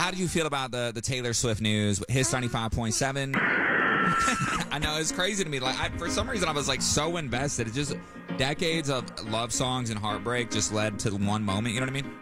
how did you feel about the Taylor Swift news? His 95.7. I know, it's crazy to me. Like, for some reason, I was like so invested. It just decades of love songs and heartbreak just led to one moment. You know what I mean?